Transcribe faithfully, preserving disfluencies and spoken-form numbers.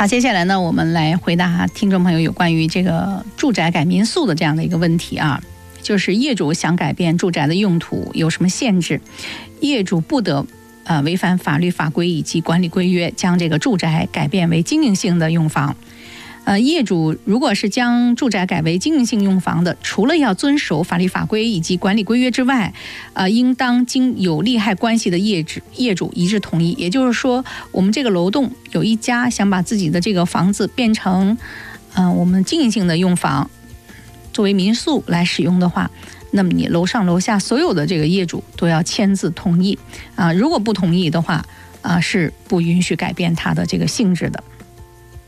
好，接下来呢，我们来回答听众朋友有关于这个住宅改民宿的这样的一个问题啊，就是业主想改变住宅的用途有什么限制？业主不得呃违反法律法规以及管理规约，将这个住宅改变为经营性的用房。呃，业主如果是将住宅改为经营性用房的，除了要遵守法律法规以及管理规约之外，呃，应当经有利害关系的业主业主一致同意。也就是说，我们这个楼栋有一家想把自己的这个房子变成，呃，我们经营性的用房，作为民宿来使用的话，那么你楼上楼下所有的这个业主都要签字同意啊、呃。如果不同意的话，啊、呃，是不允许改变它的这个性质的。